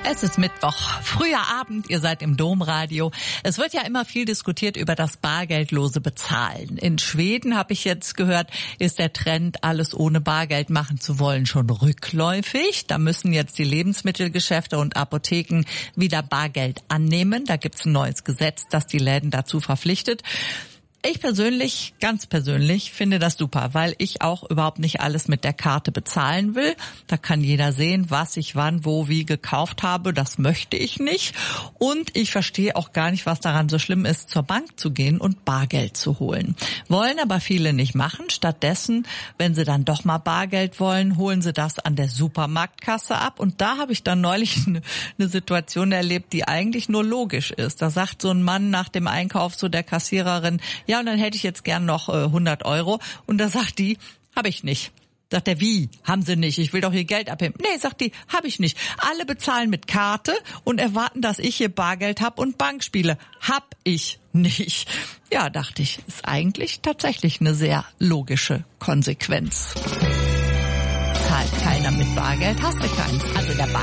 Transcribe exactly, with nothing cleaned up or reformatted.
Es ist Mittwoch, früher Abend, ihr seid im Domradio. Es wird ja immer viel diskutiert über das bargeldlose Bezahlen. In Schweden, habe ich jetzt gehört, ist der Trend, alles ohne Bargeld machen zu wollen, schon rückläufig. Da müssen jetzt die Lebensmittelgeschäfte und Apotheken wieder Bargeld annehmen. Da gibt's ein neues Gesetz, das die Läden dazu verpflichtet. Ich persönlich, ganz persönlich, finde das super, weil ich auch überhaupt nicht alles mit der Karte bezahlen will. Da kann jeder sehen, was ich wann, wo, wie gekauft habe. Das möchte ich nicht. Und ich verstehe auch gar nicht, was daran so schlimm ist, zur Bank zu gehen und Bargeld zu holen. Wollen aber viele nicht machen. Stattdessen, wenn sie dann doch mal Bargeld wollen, holen sie das an der Supermarktkasse ab. Und da habe ich dann neulich eine, eine Situation erlebt, die eigentlich nur logisch ist. Da sagt so ein Mann nach dem Einkauf zu der Kassiererin: Ja, und dann hätte ich jetzt gern noch äh, hundert Euro. Und da sagt die, habe ich nicht. Sagt er, wie? Haben Sie nicht? Ich will doch hier Geld abheben. Nee, sagt die, habe ich nicht. Alle bezahlen mit Karte und erwarten, dass ich hier Bargeld hab und Bank spiele. Hab ich nicht. Ja, dachte ich, ist eigentlich tatsächlich eine sehr logische Konsequenz. Zahlt keiner mit Bargeld, hast du keins. Also der